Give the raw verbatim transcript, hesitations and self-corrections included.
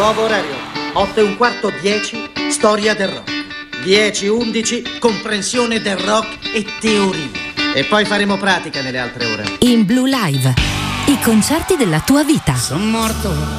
Nuovo orario. otto e un quarto, dieci, storia del rock. dieci undici, comprensione del rock e teoria. E poi faremo pratica nelle altre ore. In Blue Live, i concerti della tua vita. Sono morto